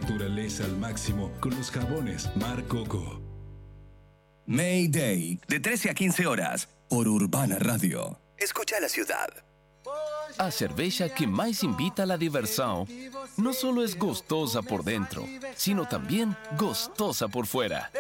naturaleza al máximo con los jabones Mar Coco. Mayday, de 13 a 15 horas, por Urbana Radio. Escucha la ciudad. A cerveja que mais invita a la diversión no solo es gostosa por dentro, sino también gostosa por fuera.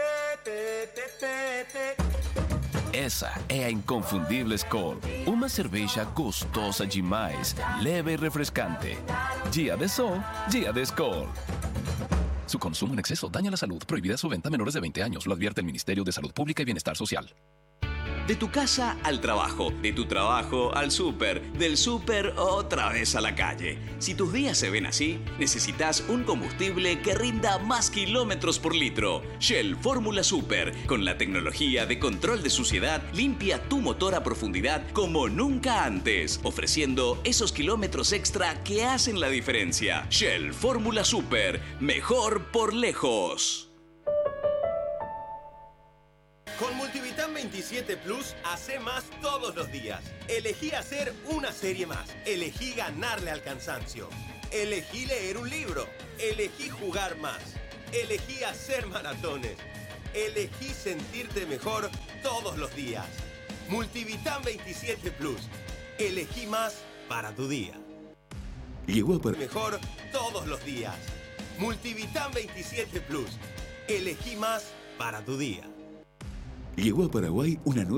Essa é a Inconfundível Skol, uma cerveja gostosa demais, leve e refrescante. Dia de sol, dia de Skol. Su consumo en exceso daña la salud. Prohibida su venta a menores de 20 años. Lo advierte el Ministerio de Salud Pública y Bienestar Social. De tu casa al trabajo, de tu trabajo al súper, del súper otra vez a la calle. Si tus días se ven así, necesitas un combustible que rinda más kilómetros por litro. Shell Fórmula Super, con la tecnología de control de suciedad, limpia tu motor a profundidad como nunca antes, ofreciendo esos kilómetros extra que hacen la diferencia. Shell Fórmula Super, mejor por lejos. Con Multivitam 27 Plus, hace más todos los días. Elegí hacer una serie más. Elegí ganarle al cansancio. Elegí leer un libro. Elegí jugar más. Elegí hacer maratones. Elegí sentirte mejor todos los días. Multivitam 27 Plus. Elegí más para tu día. Llegó a mejor todos los días. Multivitam 27 Plus. Elegí más para tu día. Llegó a Paraguay una nueva